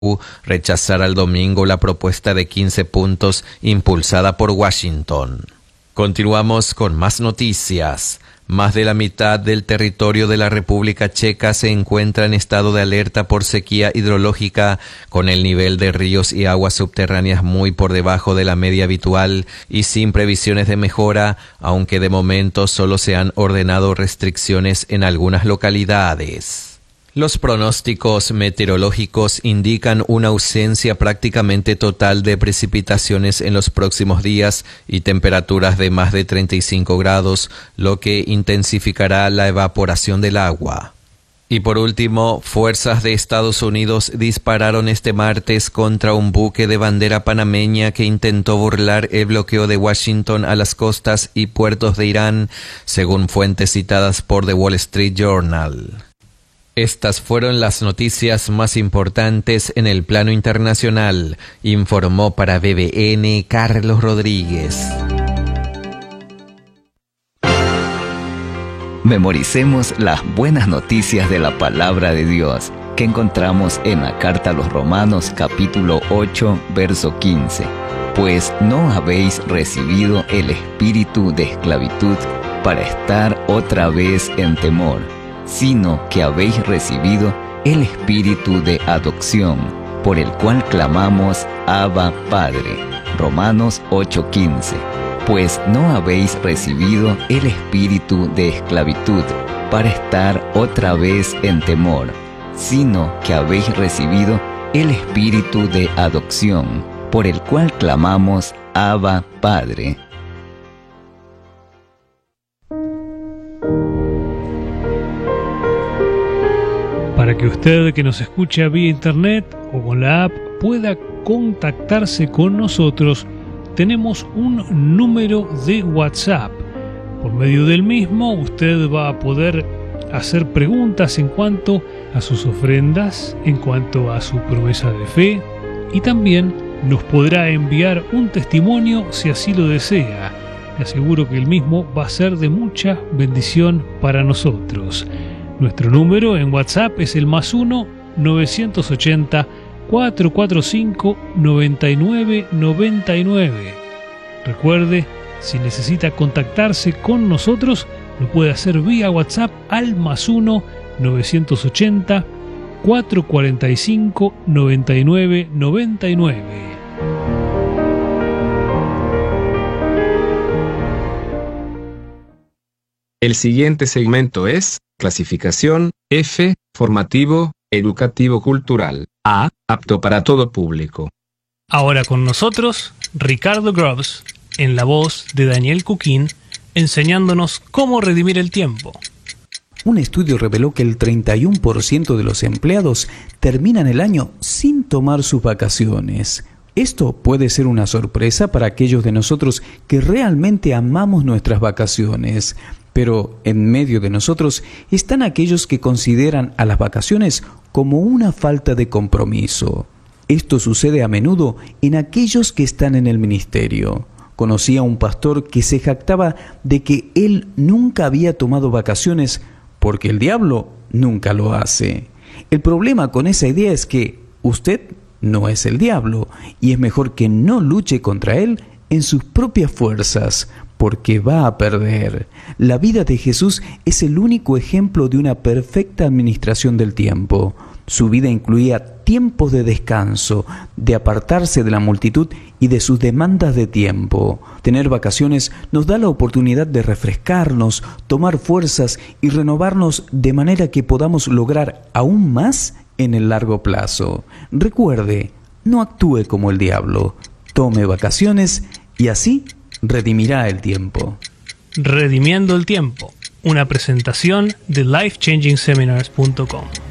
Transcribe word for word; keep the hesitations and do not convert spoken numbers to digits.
rechazara el domingo la propuesta de quince puntos impulsada por Washington. Continuamos con más noticias. Más de la mitad del territorio de la República Checa se encuentra en estado de alerta por sequía hidrológica, con el nivel de ríos y aguas subterráneas muy por debajo de la media habitual y sin previsiones de mejora, aunque de momento solo se han ordenado restricciones en algunas localidades. Los pronósticos meteorológicos indican una ausencia prácticamente total de precipitaciones en los próximos días y temperaturas de más de treinta y cinco grados, lo que intensificará la evaporación del agua. Y por último, fuerzas de Estados Unidos dispararon este martes contra un buque de bandera panameña que intentó burlar el bloqueo de Washington a las costas y puertos de Irán, según fuentes citadas por The Wall Street Journal. Estas fueron las noticias más importantes en el plano internacional, informó para B B N Carlos Rodríguez. Memoricemos las buenas noticias de la palabra de Dios que encontramos en la carta a los Romanos capítulo ocho, verso quince. Pues no habéis recibido el espíritu de esclavitud para estar otra vez en temor, sino que habéis recibido el espíritu de adopción, por el cual clamamos Abba Padre. Romanos ocho quince. Pues no habéis recibido el espíritu de esclavitud para estar otra vez en temor, sino que habéis recibido el espíritu de adopción, por el cual clamamos Abba Padre. Para que usted que nos escucha vía internet o con la app pueda contactarse con nosotros, tenemos un número de WhatsApp. Por medio del mismo usted va a poder hacer preguntas en cuanto a sus ofrendas, en cuanto a su promesa de fe, y también nos podrá enviar un testimonio si así lo desea. Le aseguro que el mismo va a ser de mucha bendición para nosotros. Nuestro número en WhatsApp es el más uno novecientos ochenta, cuatrocientos cuarenta y cinco, noventa y nueve noventa y nueve. Recuerde, si necesita contactarse con nosotros, lo puede hacer vía WhatsApp al más uno novecientos ochenta, cuatrocientos cuarenta y cinco, noventa y nueve noventa y nueve. El siguiente segmento es clasificación F, formativo, educativo cultural. A, apto para todo público. Ahora con nosotros, Ricardo Grubbs, en la voz de Daniel Cuquín, enseñándonos cómo redimir el tiempo. Un estudio reveló que el treinta y uno por ciento de los empleados terminan el año sin tomar sus vacaciones. Esto puede ser una sorpresa para aquellos de nosotros que realmente amamos nuestras vacaciones. Pero en medio de nosotros están aquellos que consideran a las vacaciones como una falta de compromiso. Esto sucede a menudo en aquellos que están en el ministerio. Conocí a un pastor que se jactaba de que él nunca había tomado vacaciones porque el diablo nunca lo hace. El problema con esa idea es que usted no es el diablo y es mejor que no luche contra él en sus propias fuerzas, porque va a perder. La vida de Jesús es el único ejemplo de una perfecta administración del tiempo. Su vida incluía tiempos de descanso, de apartarse de la multitud y de sus demandas de tiempo. Tener vacaciones nos da la oportunidad de refrescarnos, tomar fuerzas y renovarnos de manera que podamos lograr aún más en el largo plazo. Recuerde, no actúe como el diablo. Tome vacaciones y así redimirá el tiempo. Redimiendo el tiempo, una presentación de life changing seminars punto com.